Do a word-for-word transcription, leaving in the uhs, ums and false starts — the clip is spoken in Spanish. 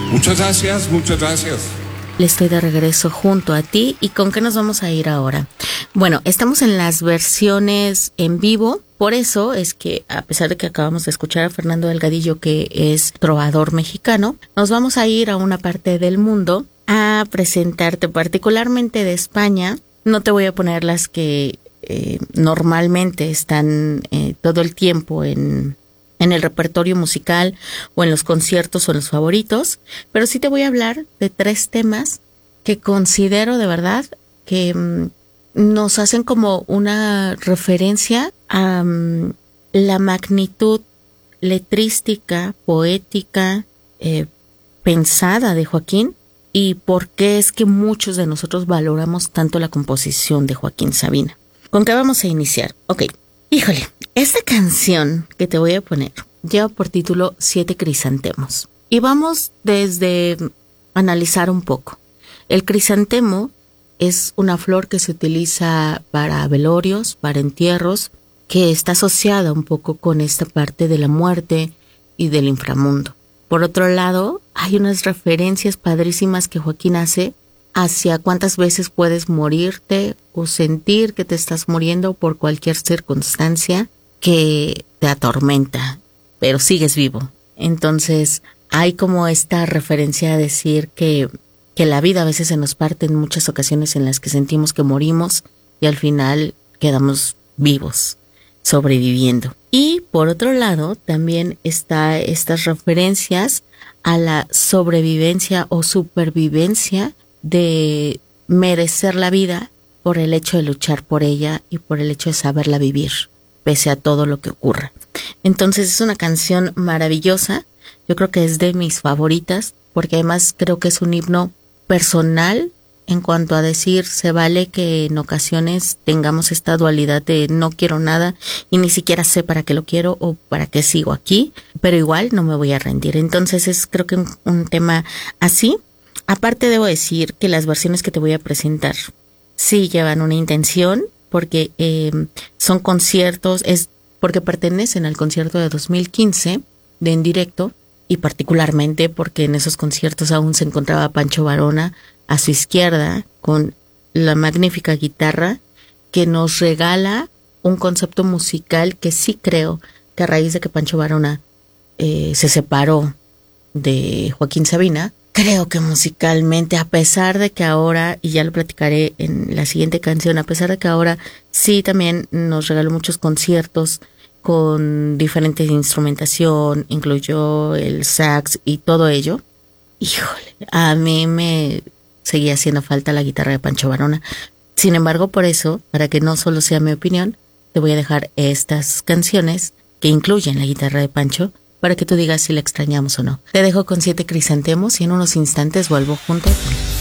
Muchas gracias, muchas gracias. Le estoy de regreso junto a ti. ¿Y con qué nos vamos a ir ahora? Bueno, estamos en las versiones en vivo. Por eso es que, a pesar de que acabamos de escuchar a Fernando Delgadillo, que es trovador mexicano, nos vamos a ir a una parte del mundo a presentarte, particularmente de España. No te voy a poner las que eh, normalmente están eh, todo el tiempo en... en el repertorio musical o en los conciertos o en los favoritos, pero sí te voy a hablar de tres temas que considero de verdad que um, nos hacen como una referencia a um, la magnitud letrística, poética, eh, pensada de Joaquín y por qué es que muchos de nosotros valoramos tanto la composición de Joaquín Sabina. ¿Con qué vamos a iniciar? Ok. Híjole, esta canción que te voy a poner lleva por título Siete Crisantemos. Y vamos desde analizar un poco. El crisantemo es una flor que se utiliza para velorios, para entierros, que está asociada un poco con esta parte de la muerte y del inframundo. Por otro lado, hay unas referencias padrísimas que Joaquín hace hacia cuántas veces puedes morirte o sentir que te estás muriendo por cualquier circunstancia que te atormenta, pero sigues vivo. Entonces hay como esta referencia a decir que, que la vida a veces se nos parte en muchas ocasiones en las que sentimos que morimos y al final quedamos vivos, sobreviviendo. Y por otro lado también está estas referencias a la sobrevivencia o supervivencia de merecer la vida por el hecho de luchar por ella y por el hecho de saberla vivir, pese a todo lo que ocurra. Entonces es una canción maravillosa, yo creo que es de mis favoritas, porque además creo que es un himno personal en cuanto a decir, se vale que en ocasiones tengamos esta dualidad de no quiero nada y ni siquiera sé para qué lo quiero o para qué sigo aquí, pero igual no me voy a rendir. Entonces es creo que un, un tema así. Aparte debo decir que las versiones que te voy a presentar sí llevan una intención porque eh, son conciertos, es porque pertenecen al concierto de dos mil quince de En Directo y particularmente porque en esos conciertos aún se encontraba Pancho Varona a su izquierda con la magnífica guitarra que nos regala un concepto musical que sí creo que a raíz de que Pancho Varona eh, se separó de Joaquín Sabina, creo que musicalmente, a pesar de que ahora, y ya lo platicaré en la siguiente canción, a pesar de que ahora sí también nos regaló muchos conciertos con diferentes instrumentación, incluyó el sax y todo ello, híjole, a mí me seguía haciendo falta la guitarra de Pancho Varona. Sin embargo, por eso, para que no solo sea mi opinión, te voy a dejar estas canciones que incluyen la guitarra de Pancho, para que tú digas si la extrañamos o no. Te dejo con Siete Crisantemos y en unos instantes vuelvo junto a ti.